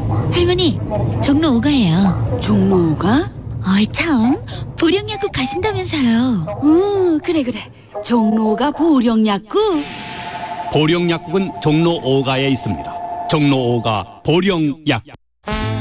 할머니, 종로 5가예요. 종로 5가? 어이 참, 보령약국 가신다면서요. 그래. 종로 5가 보령약국? 보령약국은 종로 5가에 있습니다. 종로 5가 보령약국.